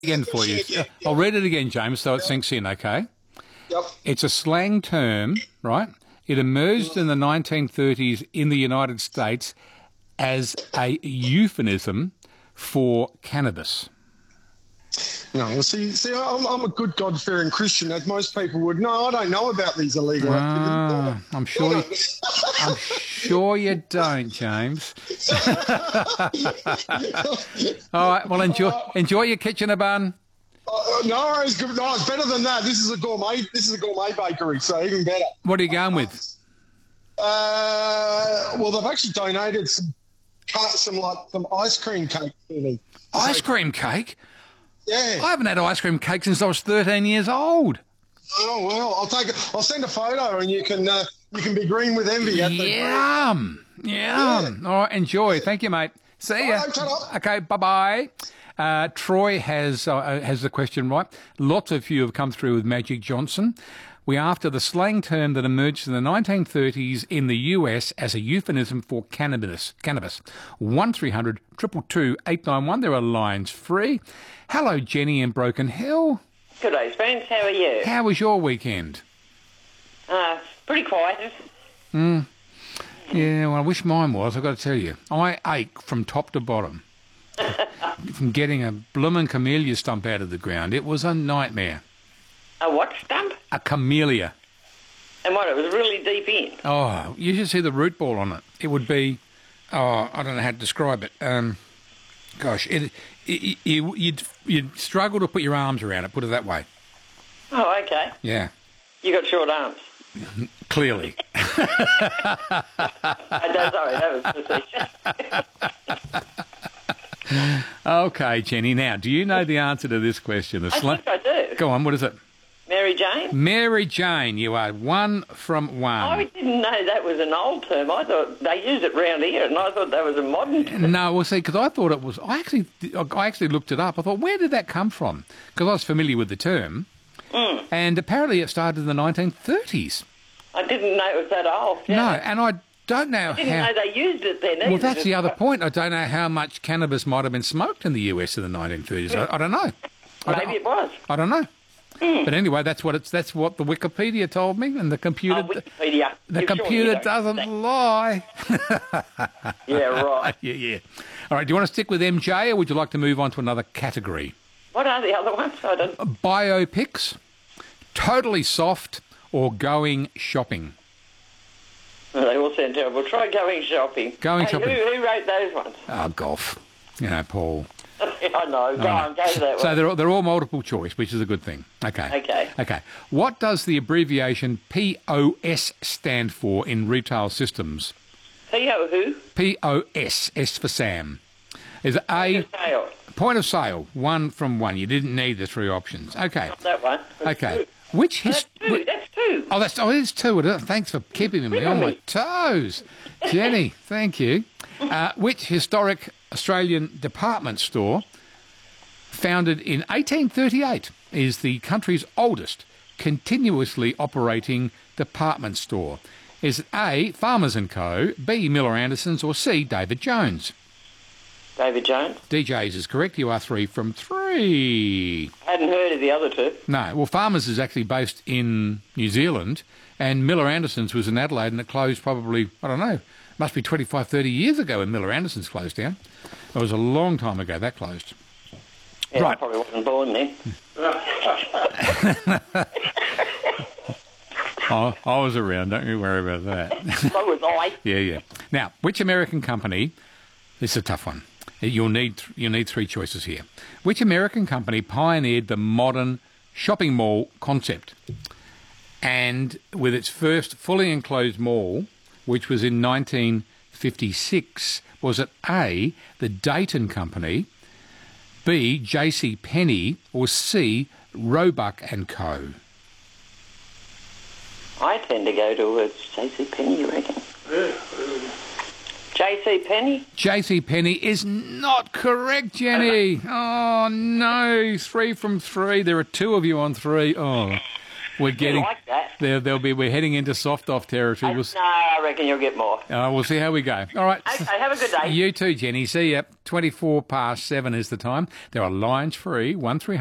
again for you. I'll read it again, James, so it sinks in, okay? Yep. It's a slang term, right? It emerged in the 1930s in the United States as a euphemism for cannabis. No, well, see, I'm a good God-fearing Christian, as most people would know. I don't know about these illegal activities. I'm sure you don't, James. All right, well, enjoy your kitchener bun. No, it's good. No, it's better than that. This is a gourmet bakery, so even better. What are you going with? Well, they've actually donated some ice cream cake to me. Ice cream cake? Yeah. I haven't had ice cream cake since I was 13 years old. Oh well, I'll take it. I'll send a photo, and you can be green with envy. Yum. Yeah. All right, enjoy. Thank you, mate. See ya. Okay, bye-bye. Troy has the question right. Lots of you have come through with Magic Johnson. We're after the slang term that emerged in the 1930s in the US as a euphemism for cannabis. 1300 222 891. There are lines free. Hello, Jenny in Broken Hill. Good day, Spence. How are you? How was your weekend? Pretty quiet. Yeah, well, I wish mine was, I've got to tell you. I ache from top to bottom. From getting a bloomin' camellia stump out of the ground. It was a nightmare. A what stump? A camellia. And what, it was really deep in? Oh, you should see the root ball on it. It would be, I don't know how to describe it. Gosh, you'd struggle to put your arms around it, put it that way. Oh, okay. Yeah. You got short arms. Clearly. Sorry, that was facetious. Okay, Jenny. Now, do you know the answer to this question? I think I do. Go on, what is it? Mary Jane? Mary Jane, you are 1 from 1. I didn't know that was an old term. I thought they used it round here, and I thought that was a modern term. No, well, see, because I thought it was... I actually looked it up. I thought, where did that come from? Because I was familiar with the term. And apparently it started in the 1930s. I didn't know it was that old. Yeah. No, and I don't know I didn't know they used it then either. Well, that's the other point. I don't know how much cannabis might have been smoked in the US in the 1930s. I don't know. Maybe it was. I don't know. But anyway, that's what the Wikipedia told me, and the computer. Wikipedia. The computer doesn't lie. Yeah, right. Yeah. All right. Do you want to stick with MJ, or would you like to move on to another category? What are the other ones? I don't. Biopics, Totally Soft, or Going Shopping. Well, they all sound terrible. Try Going Shopping. Going Shopping. Who wrote those ones? Oh, golf. Paul. I know. Go on, go to that one. So they're all multiple choice, which is a good thing. Okay. What does the abbreviation POS stand for in retail systems? P.O. who? POS, S for Sam. Is it A? Point of sale. 1 from 1. You didn't need the 3 options. Okay. Not that one. Okay. Which That's 2. That's 2. Oh, it's 2. Thanks for keeping me on my toes, Jenny. Thank you. Which historic Australian department store, founded in 1838, is the country's oldest continuously operating department store? Is it A, Farmers & Co., B, Miller Andersons, or C, David Jones? David Jones. DJs is correct. You are 3 from 3. Hadn't heard of the other 2. No. Well, Farmers is actually based in New Zealand, and Miller Andersons was in Adelaide, and it closed probably, I don't know, must be 25, 30 years ago when Miller Andersons closed down. It was a long time ago that closed. Yeah, right. I probably wasn't born then. I was around. Don't you worry about that. So was I. Yeah. Now, which American company... This is a tough one. You'll need 3 choices here. Which American company pioneered the modern shopping mall concept? And with its first fully enclosed mall, which was in 1956, was it A, the Dayton Company, B, J.C. Penney, or C, Roebuck & Co.? I tend to go to J.C. Penney, you reckon? J.C. Penney? J.C. Penney is not correct, Jenny. Oh, no. 3 from 3. There are 2 of you on 3. Oh, we're getting like that. we're heading into soft off territory. No, I reckon you'll get more. We'll see how we go. All right. Okay, have a good day. You too, Jenny. See ya. 7:24 is the time. There are lines free 1300